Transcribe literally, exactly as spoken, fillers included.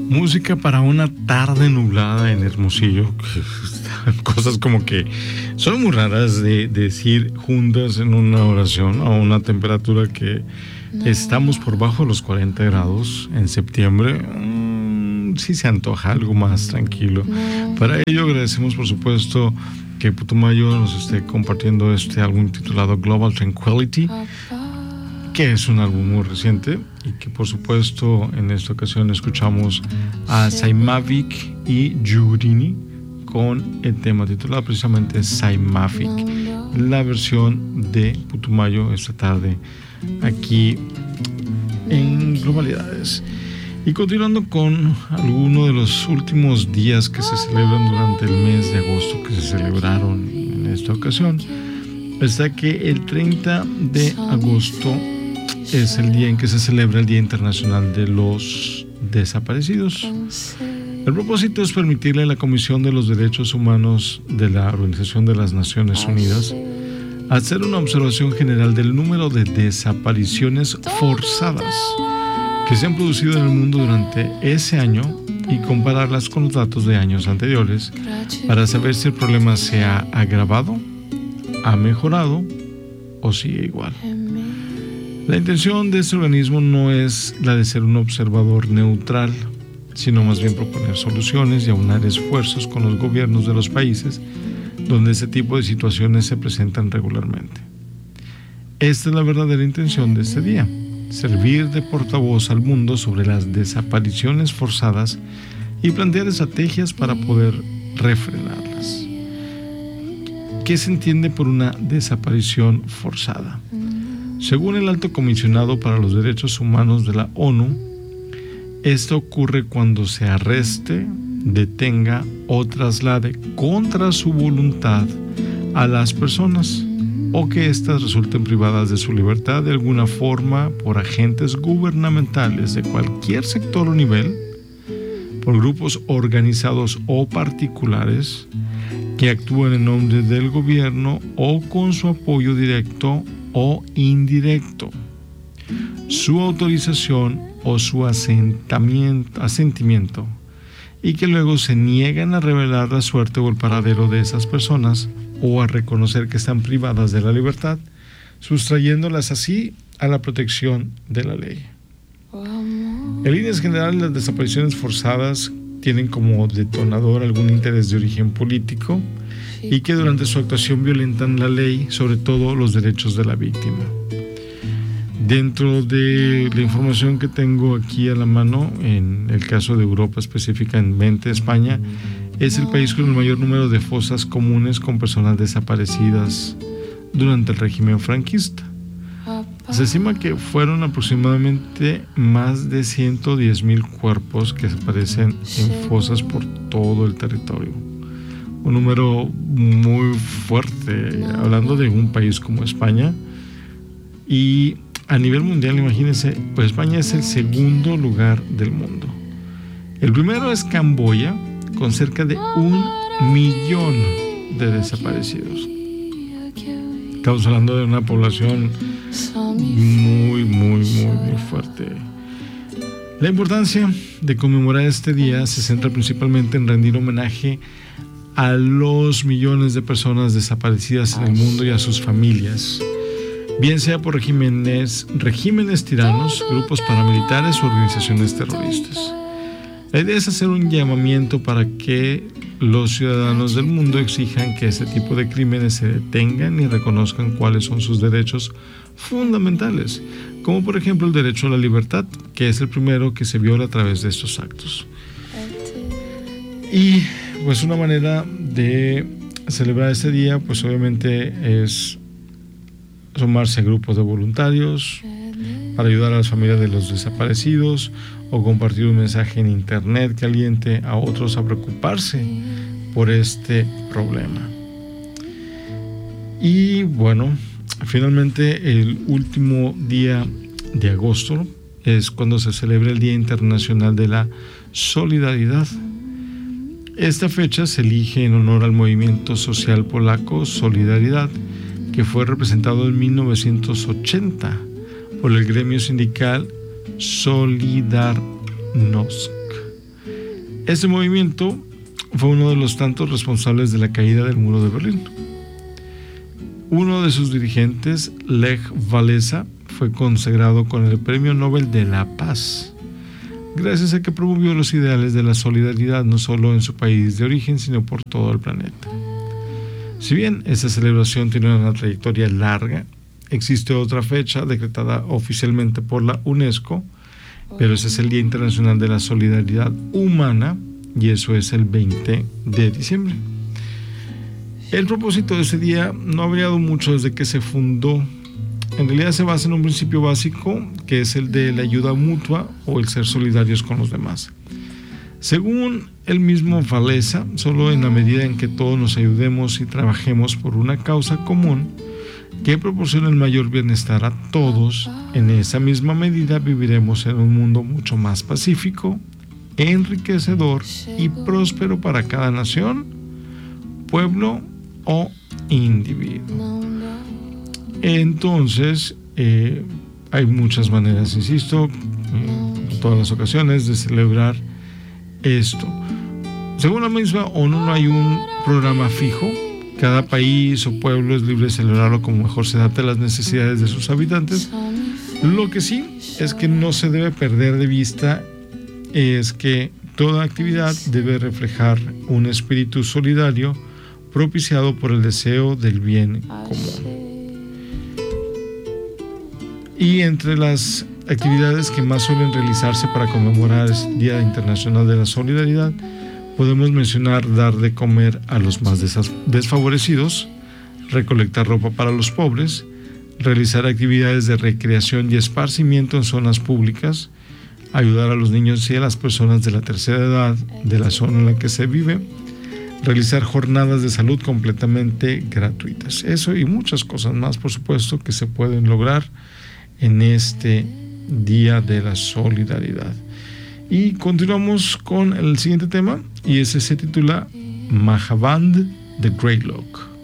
Música para una tarde nublada en Hermosillo. Cosas como que son muy raras de, de decir juntas en una oración a una temperatura que estamos por bajo de los cuarenta grados en septiembre. Mm, sí se antoja algo más tranquilo. Para ello agradecemos, por supuesto, que Putumayo nos esté compartiendo este álbum titulado Global Tranquility, que es un álbum muy reciente y que por supuesto en esta ocasión escuchamos a Saimavik y Yurini con el tema titulado precisamente Saimavik, la versión de Putumayo esta tarde aquí en Globalidades. Y continuando con algunos de los últimos días que se celebran durante el mes de agosto, que se celebraron en esta ocasión, está que el treinta de agosto es el día en que se celebra el Día Internacional de los Desaparecidos. El propósito es permitirle a la Comisión de los Derechos Humanos de la Organización de las Naciones Unidas hacer una observación general del número de desapariciones forzadas que se han producido en el mundo durante ese año y compararlas con los datos de años anteriores para saber si el problema se ha agravado, ha mejorado o sigue igual. La intención de este organismo no es la de ser un observador neutral, sino más bien proponer soluciones y aunar esfuerzos con los gobiernos de los países donde ese tipo de situaciones se presentan regularmente. Esta es la verdadera intención de este día: servir de portavoz al mundo sobre las desapariciones forzadas y plantear estrategias para poder refrenarlas. ¿Qué se entiende por una desaparición forzada? Según el Alto Comisionado para los Derechos Humanos de la ONU, esto ocurre cuando se arreste, detenga o traslade contra su voluntad a las personas o que éstas resulten privadas de su libertad de alguna forma por agentes gubernamentales de cualquier sector o nivel, por grupos organizados o particulares que actúan en nombre del gobierno o con su apoyo directo o indirecto, su autorización o su asentamiento, asentimiento, y que luego se niegan a revelar la suerte o el paradero de esas personas o a reconocer que están privadas de la libertad, sustrayéndolas así a la protección de la ley. En líneas generales, las desapariciones forzadas tienen como detonador algún interés de origen político y que durante su actuación violentan la ley, sobre todo los derechos de la víctima. Dentro de la información que tengo aquí a la mano, en el caso de Europa, específicamente España, es el país con el mayor número de fosas comunes con personas desaparecidas durante el régimen franquista. Se estima que fueron aproximadamente más de ciento diez mil cuerpos que aparecen en fosas por todo el territorio. Un número muy fuerte, hablando de un país como España. Y a nivel mundial, imagínense, pues España es el segundo lugar del mundo. El primero es Camboya, con cerca de un millón de desaparecidos. Estamos hablando de una población muy, muy, muy, muy fuerte. La importancia de conmemorar este día se centra principalmente en rendir homenaje a los millones de personas desaparecidas en el mundo y a sus familias, bien sea por regímenes, regímenes tiranos, grupos paramilitares o organizaciones terroristas. La idea es hacer un llamamiento para que los ciudadanos del mundo exijan que este tipo de crímenes se detengan y reconozcan cuáles son sus derechos fundamentales, como por ejemplo el derecho a la libertad, que es el primero que se viola a través de estos actos. Y pues una manera de celebrar este día, pues obviamente es sumarse a grupos de voluntarios para ayudar a las familias de los desaparecidos o compartir un mensaje en internet que aliente a otros a preocuparse por este problema. Y bueno, finalmente el último día de agosto es cuando se celebra el Día Internacional de la Solidaridad. Esta fecha se elige en honor al movimiento social polaco Solidaridad, que fue representado en mil novecientos ochenta por el gremio sindical Solidarnosc, Este movimiento fue uno de los tantos responsables de la caída del muro de Berlín. Uno de sus dirigentes, Lech Walesa, fue consagrado con el Premio Nobel de la Paz, gracias a que promovió los ideales de la solidaridad no solo en su país de origen, sino por todo el planeta. Si bien esta celebración tiene una trayectoria larga, existe otra fecha decretada oficialmente por la UNESCO, pero ese es el Día Internacional de la Solidaridad Humana, y eso es el veinte de diciembre. El propósito de ese día no ha variado mucho desde que se fundó. En realidad se basa en un principio básico, que es el de la ayuda mutua o el ser solidarios con los demás. Según el mismo Walesa, solo en la medida en que todos nos ayudemos y trabajemos por una causa común que proporcione el mayor bienestar a todos, en esa misma medida viviremos en un mundo mucho más pacífico, enriquecedor y próspero para cada nación, pueblo o individuo. Entonces, eh, hay muchas maneras, insisto, eh, en todas las ocasiones de celebrar esto. Según la misma ONU, no hay un programa fijo. Cada país o pueblo es libre de celebrarlo como mejor se adapte a las necesidades de sus habitantes. Lo que sí es que no se debe perder de vista es que toda actividad debe reflejar un espíritu solidario propiciado por el deseo del bien común. Y entre las actividades que más suelen realizarse para conmemorar el Día Internacional de la Solidaridad, podemos mencionar dar de comer a los más desfavorecidos, recolectar ropa para los pobres, realizar actividades de recreación y esparcimiento en zonas públicas, ayudar a los niños y a las personas de la tercera edad de la zona en la que se vive, realizar jornadas de salud completamente gratuitas. Eso y muchas cosas más, por supuesto, que se pueden lograr en este Día de la Solidaridad. Y continuamos con el siguiente tema, y ese se titula Mahaband de Greylock.